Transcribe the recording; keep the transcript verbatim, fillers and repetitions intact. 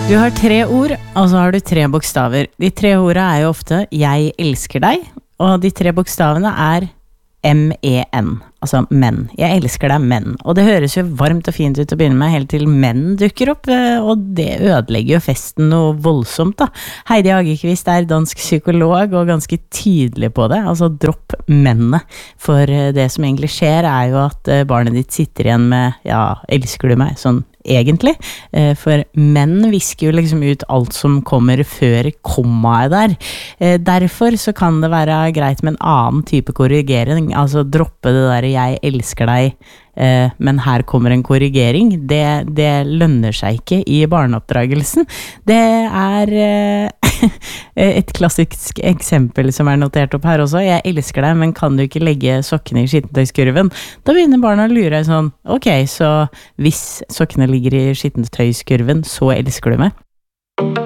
Du har tre ord, og så har du tre bokstaver. De tre ordene er jo ofte «jeg elsker deg», og de tre bokstavene er M E N, altså menn. Jeg elsker deg, menn. Og det høres jo varmt og fint ut å begynne med, helt til menn dukker opp, og det ødelegger jo festen noe voldsomt da. Heidi Hagekvist er dansk psykolog og ganske tydelig på det, altså dropp mennene. For det som egentlig skjer er jo at barnet ditt sitter igjen med, ja, elsker du meg, sånn egentlig, for menn visker jo liksom ut alt som kommer før kommaet der. Derfor så kan det være greit med en annen type korrigering, altså droppe det der «jeg elsker deg», men her kommer en korrigering. Det, det lønner seg ikke i barneoppdragelsen. Det er et klassisk eksempel som er notert opp her også. Jeg elsker deg, men kan du ikke legge sokkene i skittentøyskurven? Da begynner barna å lure sånn, ok, så hvis sokkene ligger i skittentøyskurven, så elsker du meg.